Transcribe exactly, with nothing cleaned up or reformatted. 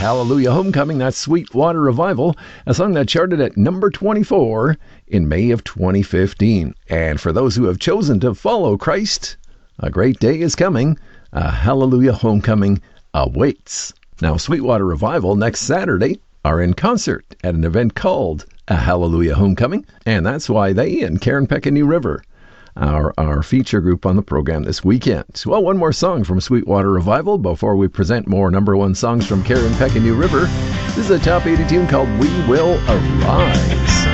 Hallelujah Homecoming. That's Sweetwater Revival, a song that charted at number twenty-four in May of twenty fifteen. And for those who have chosen to follow Christ, a great day is coming. A Hallelujah Homecoming awaits. Now, Sweetwater Revival next Saturday are in concert at an event called A Hallelujah Homecoming, and that's why they and Karen Peck and New River Our, our feature group on the program this weekend. Well, one more song from Sweetwater Revival before we present more number one songs from Karen Peck and New River. This is a top eighty tune called We Will Arise.